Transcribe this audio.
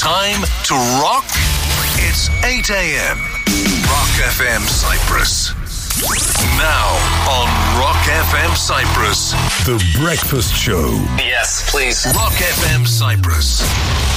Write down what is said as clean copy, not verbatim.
Time to rock? It's 8 a.m. Rock FM Cyprus. Now on Rock FM Cyprus. The Breakfast Show. Yes, please. Rock FM Cyprus.